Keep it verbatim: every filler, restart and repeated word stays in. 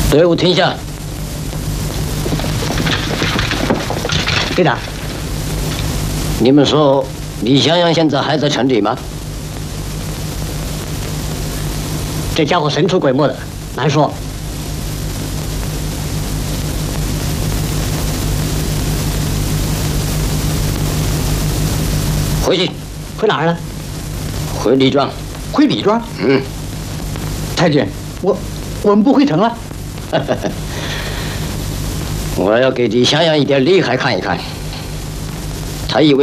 队伍停下。 队长， 你们说李香阳现在还在城里吗？ 这家伙神出鬼没的，难说。 回去。 回哪儿呢？ 回李庄。 回李庄？ 嗯。 太君，我我们不回城了。 我要给李香阳一点厉害看一看。他以为。